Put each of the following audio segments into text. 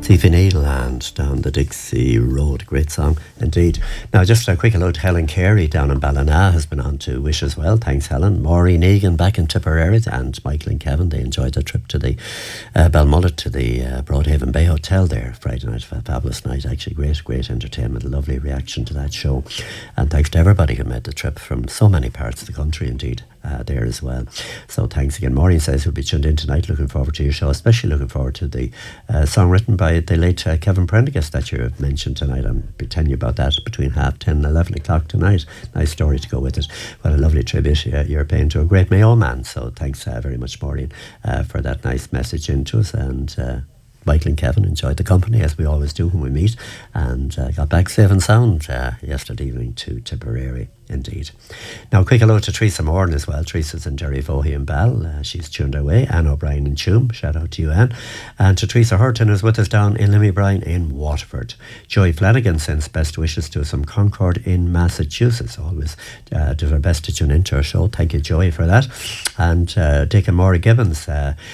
Tiffany Neal and Down the Dixie Road. Great song indeed. Now, just a quick hello to Helen Carey down in Ballina has been on to wish as well. Thanks, Helen. Maureen Egan back in Tipperary and Michael and Kevin. They enjoyed the trip to the Balmullet to the Broadhaven Bay Hotel there Friday night. A fabulous night. Actually, great entertainment. A lovely reaction to that show. And thanks to everybody who made the trip from so many parts of the country indeed. There as well. So thanks again. Maureen says he'll be tuned in tonight. Looking forward to your show, especially looking forward to the song written by the late Kevin Prendergast that you mentioned tonight. I'll be telling you about that between 10:30 and 11 o'clock tonight. Nice story to go with it. What a lovely tribute you're paying to a great Mayo man. So thanks very much, Maureen, for that nice message into us. And Michael and Kevin enjoyed the company, as we always do when we meet, and got back safe and sound yesterday evening to Tipperary, indeed. Now, a quick hello to Teresa Moran as well. Teresa's in Jerry Vohey and Bell. She's tuned our way. Anne O'Brien in Tuam. Shout out to you, Anne. And to Teresa Hurton, who's with us down in Limmy Bryan in Waterford. Joy Flanagan sends best wishes to us from Concord in Massachusetts. Always do her best to tune into our show. Thank you, Joy, for that. And Dick and Maura Gibbons,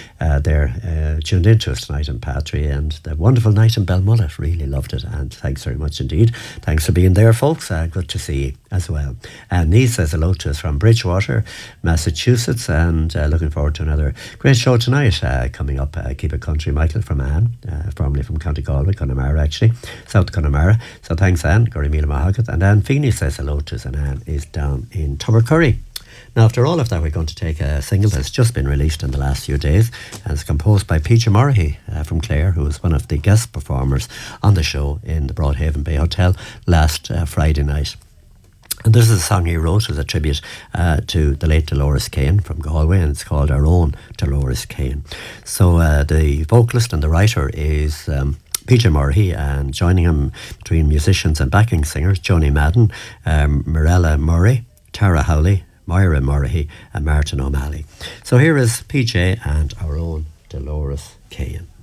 they're tuned into us tonight in Patry, and the wonderful night in Balmullet. Really loved it, and thanks very much indeed. Thanks for being there, folks. Good to see you as well. And Niamh says hello to us from Bridgewater, Massachusetts, and looking forward to another great show tonight. Coming up, Keep It Country, Michael from Anne, formerly from County Galway, Connemara actually, South Connemara. So thanks, Anne. Gorimila Mahagat. And Anne Feeney says hello to us, and Anne is down in Tubbercurry. Now, after all of that, we're going to take a single that's just been released in the last few days, and it's composed by Peter Murray from Clare, who was one of the guest performers on the show in the Broadhaven Bay Hotel last Friday night. And this is a song he wrote as a tribute to the late Dolores Kane from Galway, and it's called Our Own Dolores Kane. So the vocalist and the writer is Peter Murray, and joining him between musicians and backing singers, Joni Madden, Mirella Murray, Tara Howley, Moira Murray and Martin O'Malley. So here is PJ and Our Own Dolores Kane.